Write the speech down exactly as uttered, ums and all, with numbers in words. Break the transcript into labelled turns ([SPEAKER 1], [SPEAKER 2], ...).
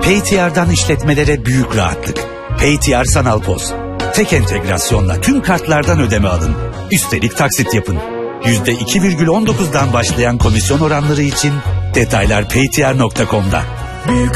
[SPEAKER 1] Paytr'dan işletmelere büyük rahatlık. Paytr Sanal Poz. Tek entegrasyonla tüm kartlardan ödeme alın. Üstelik taksit yapın. yüzde iki virgül on dokuzdan başlayan komisyon oranları için detaylar paytr nokta com'da.
[SPEAKER 2] Büyük